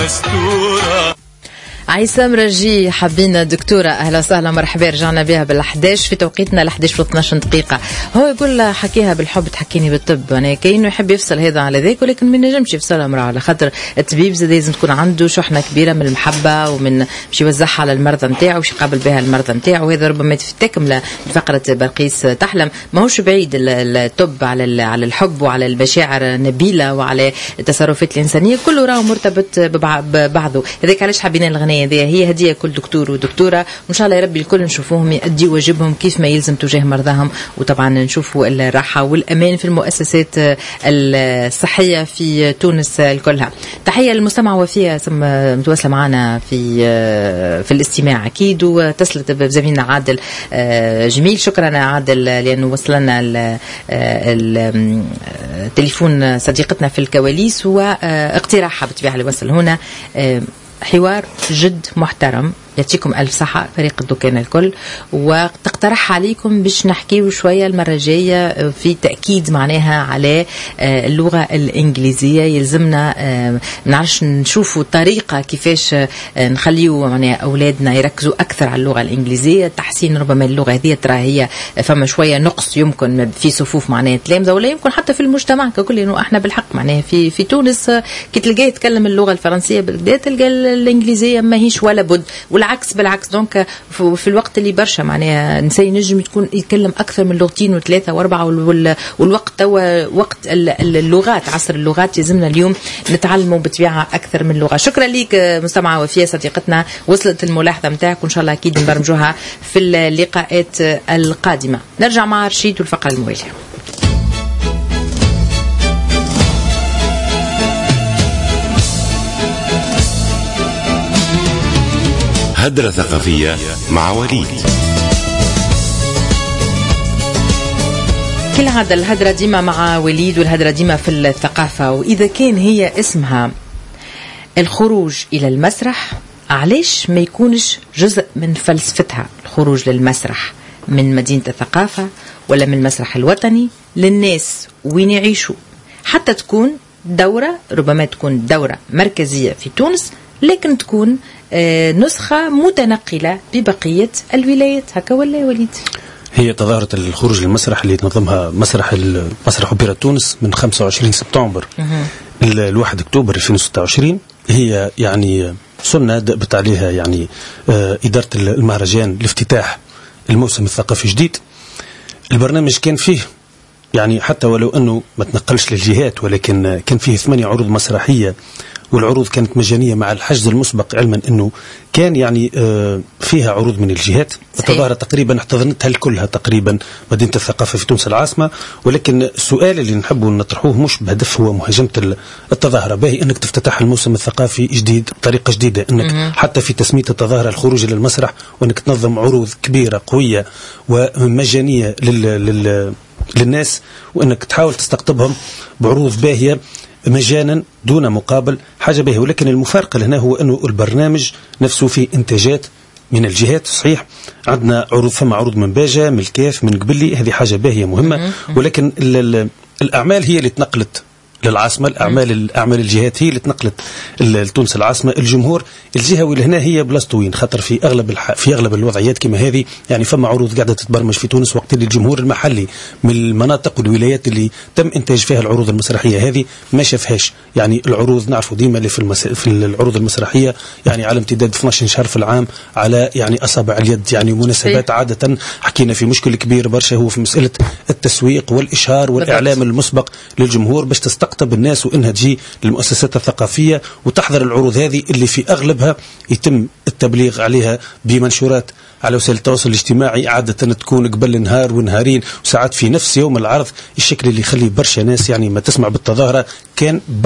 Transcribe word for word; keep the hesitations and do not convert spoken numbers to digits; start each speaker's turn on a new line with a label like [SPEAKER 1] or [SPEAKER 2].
[SPEAKER 1] عيسام رجي حبينا دكتورة أهلا وسهلا مرحبا رجعنا بها بالأحداش في توقيتنا الأحداش في اثناشر دقيقة. هو يقول حكيها بالحب تحكيني بالطب. أنا كأنه يحب يفصل هذا على ذاك ولكن ما نجمش يفصلها مرة على خاطر الطبيب زاد لازم تكون عنده شحنة كبيرة من المحبة ومن باش يوزعها على المرضى نتاعو وش يقابل بها المرضى نتاعو. وهذا ربما تكمل فقرة بلقيس تحلم. ما هوش بعيد الطب على على الحب وعلى المشاعر النبيلة وعلى التصرفات الإنسانية كله راه مرتبط ببعضه. هذاك علاش حبينا الغنية هي هدية كل دكتور ودكتورة وإن شاء الله يا ربي الكل نشوفوهم يأديوا واجبهم كيف ما يلزم تجاه مرضاهم. وطبعا نشوفوا الراحة والأمان في المؤسسات الصحية في تونس كلها. تحية للمستمع وفية متواصلة معنا في في الاستماع أكيد واتصلت بزميلنا عادل جميل. شكرا عادل لأنه وصلنا التليفون صديقتنا في الكواليس واقتراحها بطبيعة اللي وصل هنا حوار جد محترم. يعطيكم ألف صحة فريق الدكان الكل وتقترح عليكم باش نحكيه شوية المرة الجاية في تأكيد معناها على اللغة الإنجليزية. يلزمنا نعرفش نشوفوا طريقة كيفاش نخليوا معناها أولادنا يركزوا أكثر على اللغة الإنجليزية. تحسين ربما اللغة هذه ترى هي فما شوية نقص يمكن في صفوف معناها تلامذة ولا يمكن حتى في المجتمع ككل لأنه احنا بالحق معناها في في تونس كي تلقاه يتكلم اللغة الفرنسية بالبداية تلقى الإنجليزية ما هيش ولا بد والعكس بالعكس. دونك في الوقت اللي برشا معناها نسي نجم تكون يتكلم أكثر من لغتين وثلاثة وأربعة والوقت توا وقت اللغات عصر اللغات يلزمنا اليوم نتعلموا بطبيعة أكثر من لغة. شكرا ليك مستمعة وفية صديقتنا وصلت الملاحظة متاعك وإن شاء الله أكيد نبرمجوها في اللقاءات القادمة. نرجع مع رشيد والفقرة الموالية.
[SPEAKER 2] هدرة ثقافية مع وليد.
[SPEAKER 1] كل هذا الهدرة ديما مع وليد والهدرة ديما في الثقافة. وإذا كان هي اسمها الخروج إلى المسرح علاش ما يكونش جزء من فلسفتها الخروج للمسرح من مدينة الثقافة ولا من المسرح الوطني للناس وين يعيشوا حتى تكون دورة ربما تكون دورة مركزية في تونس لكن تكون نسخة متنقلة ببقية الولايات. هكا ولا يا وليد؟
[SPEAKER 3] هي تظاهرة الخروج للمسرح اللي تنظمها مسرح مسرح أوبرا تونس من خمسة وعشرين سبتمبر الواحد أكتوبر ألفين وستة وعشرين. هي يعني سنة دأبت عليها يعني إدارة المهرجان لافتتاح الموسم الثقافي الجديد. البرنامج كان فيه يعني حتى ولو أنه ما تنقلش للجهات ولكن كان فيه ثمانية عروض مسرحية والعروض كانت مجانية مع الحجز المسبق علما أنه كان يعني فيها عروض من الجهات. التظاهرة تقريبا احتضنتها الكلها تقريبا مدينة الثقافة في تونس العاصمة. ولكن السؤال اللي نحبه نطرحوه مش بهدف هو مهاجمة التظاهرة باهي أنك تفتتح الموسم الثقافي جديد بطريقة جديدة أنك حتى في تسمية التظاهرة الخروج إلى المسرح وأنك تنظم عروض كبيرة قوية ومجانية لل... لل... للناس وأنك تحاول تستقطبهم بعروض باهية مجانا دون مقابل حاجة باهية. ولكن المفارقة هنا هو أنه البرنامج نفسه فيه إنتاجات من الجهات. صحيح عندنا عروض فما عروض من باجة من الكاف من قبلي هذه حاجة باهية مهمة ولكن الأعمال هي اللي تنقلت للعاصمة. الأعمال الأعمال الجهات هي اللي تنقلت لتونس العاصمة. الجمهور الجهوي لهنا هي بلاستوين خاطر في أغلب الح... في أغلب الوضعيات كما هذه يعني فما عروض قاعدة تتبرمج في تونس وقت اللي الجمهور المحلي من المناطق والولايات اللي تم إنتاج فيها العروض المسرحية هذه ما شافهاش. يعني العروض نعرفوا ديما اللي في, المس... في العروض المسرحية يعني على امتداد اثنا عشر شهر في العام على يعني أصابع اليد يعني مناسبات. عادة حكينا في مشكل كبير برشا هو في مسألة التسويق والإشهار والإعلام المسبق للجمهور باش تستقطب الناس وإنها تجي للمؤسسات الثقافية وتحضر العروض هذه اللي في أغلبها يتم التبليغ عليها بمنشورات على وسائل التواصل الاجتماعي عادة تكون قبل نهار ونهارين وساعات في نفس يوم العرض. الشكل اللي يخلي برشا ناس يعني ما تسمع بالتظاهرة كان